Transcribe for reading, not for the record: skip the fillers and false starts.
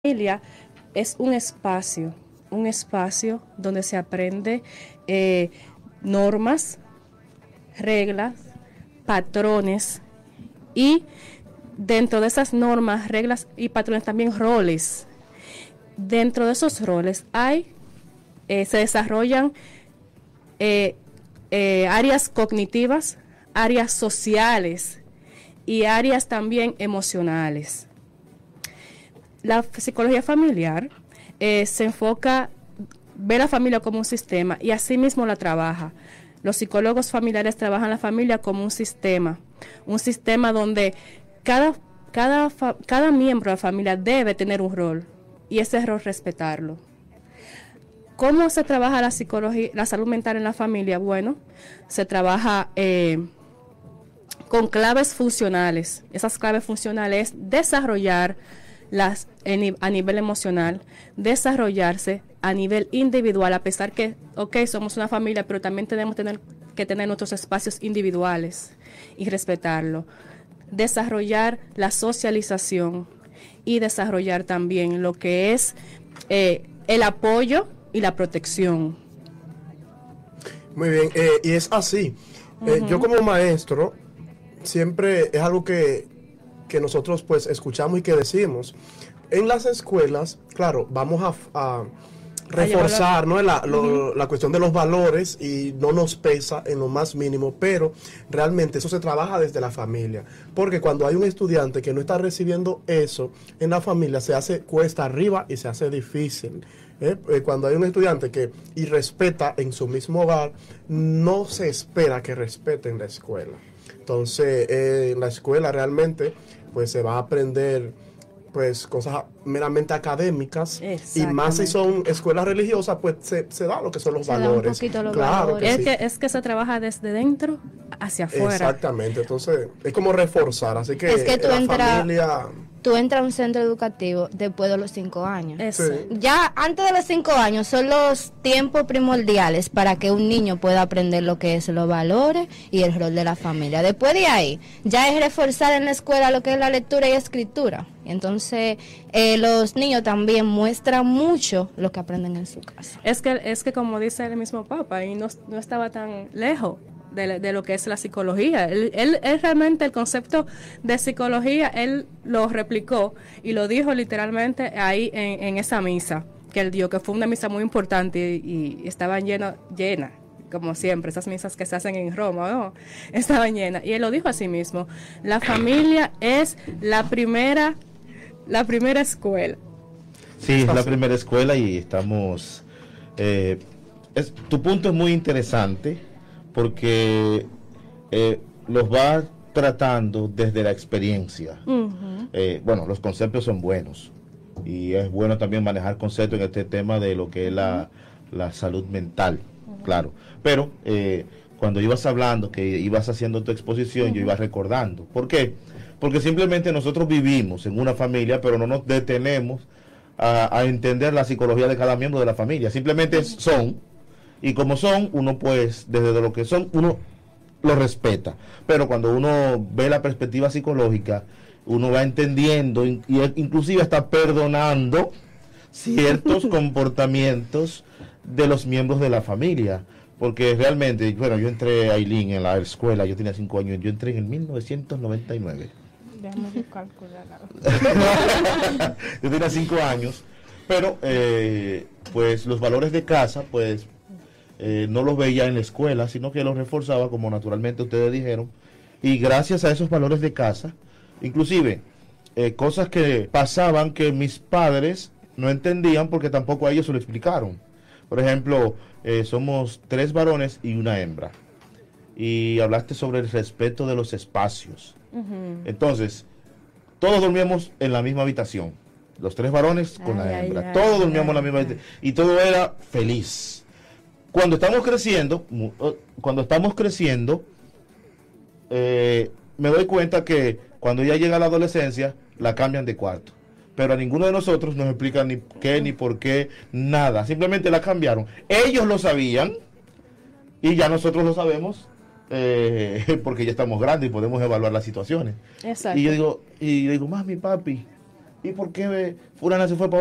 Familia es un espacio donde se aprende normas, reglas, patrones y dentro de esas normas, reglas y patrones también roles. Dentro de esos roles se desarrollan áreas cognitivas, áreas sociales y áreas también emocionales. La psicología familiar se enfoca, ve la familia como un sistema y así mismo la trabaja. Los psicólogos familiares trabajan la familia como un sistema donde cada miembro de la familia debe tener un rol y ese rol respetarlo. ¿Cómo se trabaja la psicología, la salud mental en la familia? Bueno, se trabaja con claves funcionales. Esas claves funcionales es desarrollar a nivel emocional, desarrollarse a nivel individual, a pesar que, somos una familia, pero también tenemos que tener nuestros espacios individuales y respetarlo. Desarrollar la socialización y desarrollar también lo que es el apoyo y la protección. Muy bien, y es así. Yo como maestro, siempre es algo que nosotros pues escuchamos y que decimos. En las escuelas, claro, vamos a reforzar, ¿no?, la cuestión de los valores y no nos pesa en lo más mínimo, pero realmente eso se trabaja desde la familia, porque cuando hay un estudiante que no está recibiendo eso en la familia, se hace cuesta arriba y se hace difícil. Cuando hay un estudiante que respeta en su mismo hogar, no se espera que respete en la escuela. Entonces, en la escuela realmente pues se va a aprender pues cosas meramente académicas, y más si son escuelas religiosas, pues se da lo que son los valores. Da un poquito los claro valores. Que sí. Es que se trabaja desde dentro hacia afuera. Exactamente, entonces es como reforzar, así que, es que familia... Tú entras a un centro educativo después de los 5 años. Sí. Ya antes de los 5 años son los tiempos primordiales para que un niño pueda aprender lo que es los valores y el rol de la familia. Después de ahí, ya es reforzar en la escuela lo que es la lectura y escritura. Entonces, los niños también muestran mucho lo que aprenden en su casa. Es que como dice el mismo Papa, y no estaba tan lejos de lo que es la psicología. Él realmente el concepto de psicología, él lo replicó y lo dijo literalmente ahí en esa misa que él dio, que fue una misa muy importante y estaban llena, como siempre, esas misas que se hacen en Roma, ¿no? Estaban llenas. Y él lo dijo así mismo, la familia es la primera escuela. Sí, es la primera escuela y estamos... tu punto es muy interesante, porque los va tratando desde la experiencia. Bueno, los conceptos son buenos y es bueno también manejar conceptos en este tema de lo que es la salud mental, claro. Pero cuando ibas hablando, que ibas haciendo tu exposición, yo iba recordando. ¿Por qué? Porque simplemente nosotros vivimos en una familia, pero no nos detenemos a entender la psicología de cada miembro de la familia. Simplemente son... Y como son, uno pues, desde lo que son, uno lo respeta. Pero cuando uno ve la perspectiva psicológica, uno va entendiendo, y inclusive está perdonando ciertos comportamientos de los miembros de la familia. Porque realmente, bueno, yo entré a Ailín en la escuela, yo tenía 5 años, yo entré en el 1999. Déjame calcular. Yo tenía 5 años, pero pues los valores de casa, pues... no los veía en la escuela, sino que los reforzaba, como naturalmente ustedes dijeron, y gracias a esos valores de casa, inclusive cosas que pasaban que mis padres no entendían porque tampoco a ellos se lo explicaron. Por ejemplo, somos 3 varones y una hembra, y hablaste sobre el respeto de los espacios. Entonces, todos dormíamos en la misma habitación, los 3 varones con la hembra, todos dormíamos en la misma habitación, y todo era feliz. Cuando estamos creciendo, me doy cuenta que cuando ya llega la adolescencia, la cambian de cuarto. Pero a ninguno de nosotros nos explican ni qué, ni por qué, nada. Simplemente la cambiaron. Ellos lo sabían y ya nosotros lo sabemos, porque ya estamos grandes y podemos evaluar las situaciones. Exacto. Y yo digo, mami, papi, ¿Y por qué fulana se fue para